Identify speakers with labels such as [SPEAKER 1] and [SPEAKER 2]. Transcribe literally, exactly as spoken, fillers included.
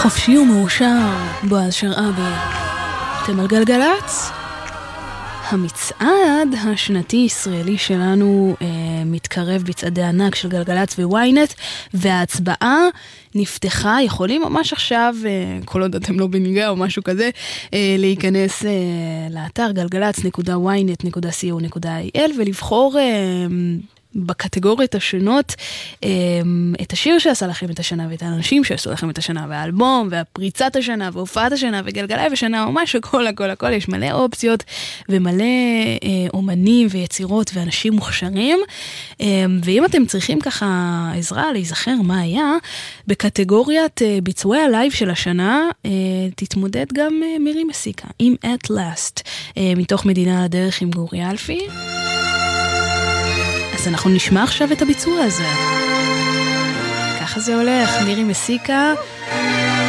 [SPEAKER 1] חופשי ומאושר, בועז שרעבי. אתם על גלגלץ? המצעד השנתי ישראלי שלנו אה, מתקרב בצעדי ענק של גלגלץ וויינט, וההצבעה נפתחה. יכולים ממש עכשיו, אה, כל עוד אתם לא בניגה או משהו כזה, אה, להיכנס אה, לאתר גלגלץ נקודה וויינט נקודה סי או נקודה איי אל ולבחור אה, בקטגוריות השונות את השיר שעשה לכם את השנה ואת האנשים שעשו לכם את השנה והאלבום והפריצת השנה והופעת השנה וגלגלי ושנה או משהו, כל הכל הכל. יש מלא אופציות ומלא אומנים ויצירות ואנשים מוכשרים, ואם אתם צריכים ככה עזרה להיזכר מה היה בקטגוריית ביצועי הלייב של השנה, תתמודד גם מירי מסיקה עם At Last מתוך מדינה לדרך עם גורי אלפי. אז אנחנו נשמע עכשיו את הביצוע הזה. ככה זה הולך, מירי מסיקה